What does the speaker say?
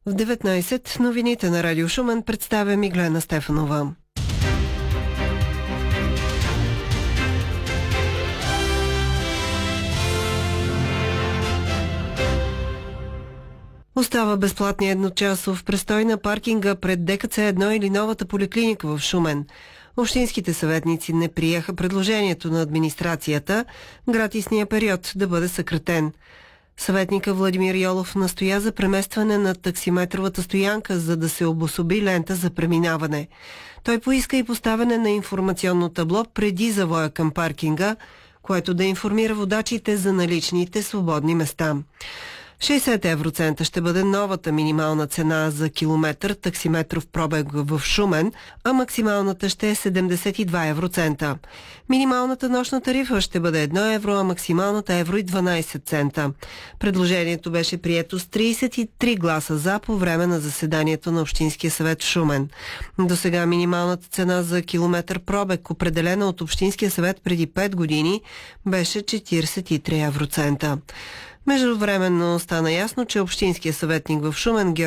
В 19 новините на Радио Шумен представя Миглена Стефанова. Остава безплатния едночасов престой на паркинга пред ДКЦ-1 или новата поликлиника в Шумен. Общинските съветници не приеха предложението на администрацията гратисния период да бъде съкратен. Съветника Владимир Йолов настоя за преместване на таксиметровата стоянка, за да се обособи лента за преминаване. Той поиска и поставяне на информационно табло преди завоя към паркинга, което да информира водачите за наличните свободни места. 60 евроцента ще бъде новата минимална цена за километър таксиметров пробег в Шумен, а максималната ще е 72 евроцента. Минималната нощна тарифа ще бъде 1 евро, а максималната евро и 12 цента. Предложението беше прието с 33 гласа за по време на заседанието на Общинския съвет в Шумен. До сега минималната цена за километър пробег, определена от Общинския съвет преди 5 години, беше 43 евроцента. Междувременно стана ясно, че общинския съветник в Шумен